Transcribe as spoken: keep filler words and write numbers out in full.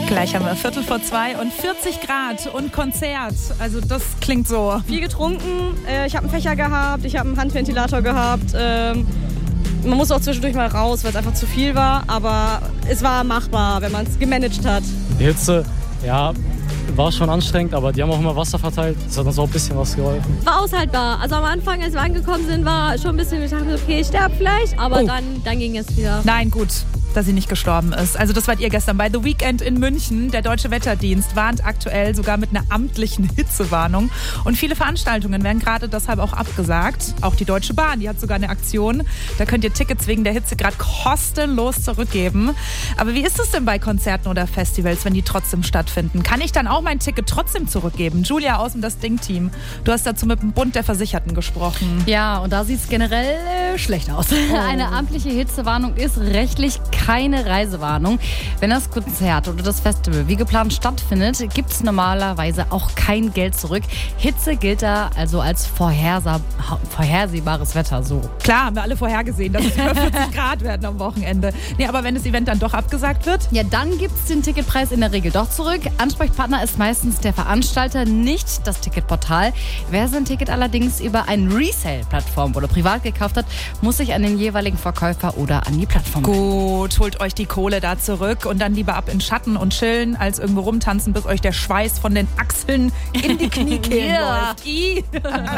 Gleich haben wir Viertel vor zwei und vierzig Grad und Konzert. Also das klingt so. Viel getrunken, äh, ich habe einen Fächer gehabt, ich habe einen Handventilator gehabt. Ähm, man muss auch zwischendurch mal raus, weil es einfach zu viel war. Aber es war machbar, wenn man es gemanagt hat. Die Hitze, ja, war schon anstrengend, aber die haben auch immer Wasser verteilt. Das hat uns auch ein bisschen was geholfen. War aushaltbar. Also am Anfang, als wir angekommen sind, war schon ein bisschen, ich dachte, okay, ich sterbe vielleicht. Aber Oh. dann, dann ging es wieder. Nein, gut, dass sie nicht gestorben ist. Also das wart ihr gestern bei The Weekend in München. Der Deutsche Wetterdienst warnt aktuell sogar mit einer amtlichen Hitzewarnung. Und viele Veranstaltungen werden gerade deshalb auch abgesagt. Auch die Deutsche Bahn, die hat sogar eine Aktion. Da könnt ihr Tickets wegen der Hitze gerade kostenlos zurückgeben. Aber wie ist es denn bei Konzerten oder Festivals, wenn die trotzdem stattfinden? Kann ich dann auch mein Ticket trotzdem zurückgeben? Julia aus dem Das Ding-Team, du hast dazu mit dem Bund der Versicherten gesprochen. Ja, und da sieht es generell äh, schlecht aus. Oh. Eine amtliche Hitzewarnung ist rechtlich keine Reisewarnung. Wenn das Konzert oder das Festival wie geplant stattfindet, gibt es normalerweise auch kein Geld zurück. Hitze gilt da also als vorhersa- vorhersehbares Wetter. So. Klar, haben wir alle vorhergesehen, dass es über vierzig Grad werden am Wochenende. Nee, aber wenn das Event dann doch abgesagt wird? Ja, dann gibt es den Ticketpreis in der Regel doch zurück. Ansprechpartner ist meistens der Veranstalter, nicht das Ticketportal. Wer sein Ticket allerdings über eine Resale-Plattform oder privat gekauft hat, muss sich an den jeweiligen Verkäufer oder an die Plattform wenden. Gut, holt euch die Kohle da zurück und dann lieber ab in Schatten und chillen, als irgendwo rumtanzen, bis euch der Schweiß von den Achseln in die Kniekehlen Ja. läuft. I.